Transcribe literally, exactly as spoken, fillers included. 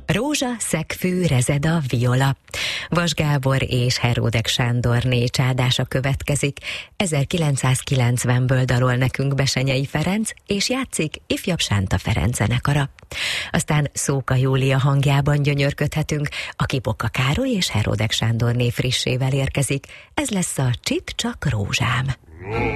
Rózsa, szegfű, rezeda, viola. Vas Gábor és Heródek Sándorné csádása következik. ezerkilencszázkilencvenből dalol nekünk Besenyei Ferenc, és játszik Ifjabb Sánta Ferenc zenekara. Aztán Szóka Júlia hangjában gyönyörködhetünk, aki Boka Károly és Heródek Sándorné frissével érkezik. Ez lesz a Csipp csak rózsám.